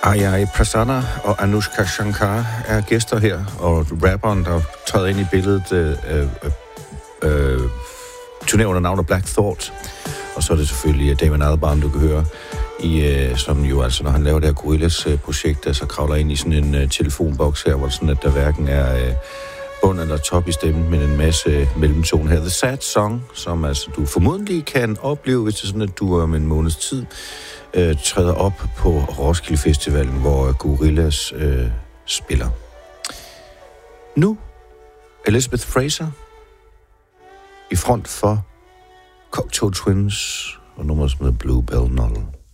Ayai Prasanna og Anushka Shankar er gæster her, og rapperen, der træder ind i billedet, turnerer under navnet Black Thought. Og så er det selvfølgelig Damon Albarn, du kan høre, som jo altså, når han laver det her Gorillaz-projekt, så kravler ind i sådan en telefonboks her, hvor sådan, at der hverken er bund eller top i stemmen, men en masse mellemtone her. The Sad Song, som altså du formodentlig kan opleve, hvis det er sådan, at du om en måneds tid træder op på Roskilde Festivalen, hvor Gorillaz spiller. Nu Elizabeth Fraser i front for Cocteau Twins og nummeret som hedder Bluebell Null.